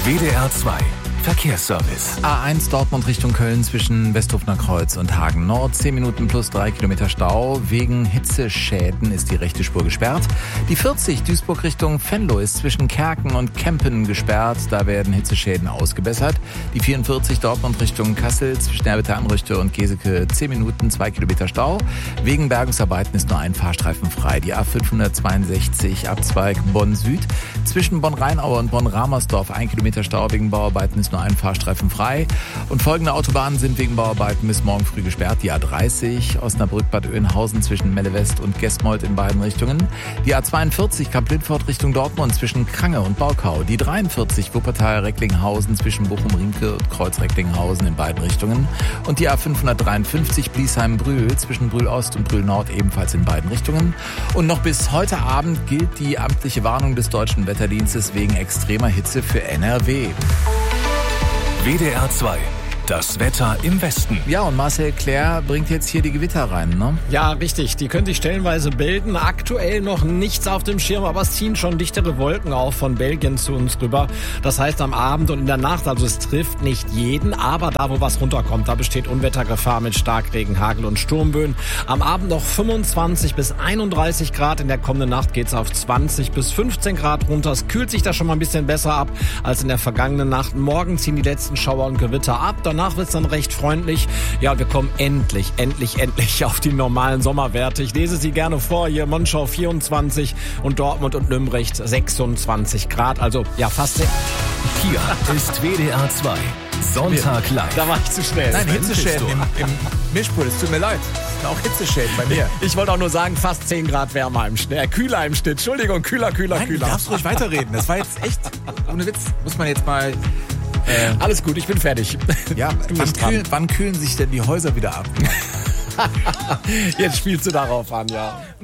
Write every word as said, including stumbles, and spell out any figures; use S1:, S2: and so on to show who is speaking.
S1: W D R zwei Verkehrsservice.
S2: A eins Dortmund Richtung Köln zwischen Westhofener Kreuz und Hagen Nord. zehn Minuten plus drei Kilometer Stau. Wegen Hitzeschäden ist die rechte Spur gesperrt. Die vierzig Duisburg Richtung Venlo ist zwischen Kerken und Kempen gesperrt. Da werden Hitzeschäden ausgebessert. Die vierundvierzig Dortmund Richtung Kassel zwischen Erbitte-Anrüchte und Geseke zehn Minuten, zwei Kilometer Stau. Wegen Bergungsarbeiten ist nur ein Fahrstreifen frei. Die A fünfhundertzweiundsechzig Abzweig Bonn Süd zwischen Bonn-Rheinaue und Bonn-Ramersdorf ein Kilometer Stau. Wegen Bauarbeiten ist nur ein Fahrstreifen frei. Und folgende Autobahnen sind wegen Bauarbeiten bis morgen früh gesperrt. Die A dreißig Osnabrück-Bad Oeynhausen zwischen Melle West und Gesmold in beiden Richtungen. Die A zweiundvierzig Kamp-Lindfort Richtung Dortmund zwischen Krange und Baukau. Die dreiundvierzig Wuppertal-Recklinghausen zwischen Bochum-Riemke und Kreuz-Recklinghausen in beiden Richtungen. Und die A fünfhundertdreiundfünfzig Bliesheim-Brühl zwischen Brühl-Ost und Brühl-Nord ebenfalls in beiden Richtungen. Und noch bis heute Abend gilt die amtliche Warnung des Deutschen Wetterdienstes wegen extremer Hitze für N R W.
S1: W D R zwei. Das Wetter im Westen.
S2: Ja, und Marcel Claire bringt jetzt hier die Gewitter rein, ne?
S3: Ja, richtig. Die können sich stellenweise bilden. Aktuell noch nichts auf dem Schirm, aber es ziehen schon dichtere Wolken auf von Belgien zu uns rüber. Das heißt am Abend und in der Nacht, also es trifft nicht jeden, aber da, wo was runterkommt, da besteht Unwettergefahr mit Starkregen, Hagel und Sturmböen. Am Abend noch fünfundzwanzig bis einunddreißig Grad. In der kommenden Nacht geht's auf zwanzig bis fünfzehn Grad runter. Es kühlt sich da schon mal ein bisschen besser ab als in der vergangenen Nacht. Morgen ziehen die letzten Schauer und Gewitter ab. Danach wird es dann recht freundlich. Ja, wir kommen endlich, endlich, endlich auf die normalen Sommerwerte. Ich lese sie gerne vor. Hier Monschau vierundzwanzig und Dortmund und Nürnberg sechsundzwanzig Grad. Also ja, fast...
S1: Hier ist W D R zwei. Sonntag live.
S3: Da war ich zu schnell.
S2: Nein, Hitzeschäden im, im Mischpult. Es tut mir leid. Es sind auch Hitzeschäden bei mir.
S3: Ich wollte auch nur sagen, fast zehn Grad wärmer im Schnitt. Äh, kühler im Schnitt. Entschuldigung, kühler, kühler,
S2: Nein,
S3: kühler.
S2: du darfst ruhig weiterreden. Das war jetzt echt, ohne Witz, muss man jetzt mal...
S3: Äh, Alles gut, ich bin fertig.
S2: Ja, wann kühlen, wann kühlen sich denn die Häuser wieder ab?
S3: Jetzt spielst du darauf an, ja.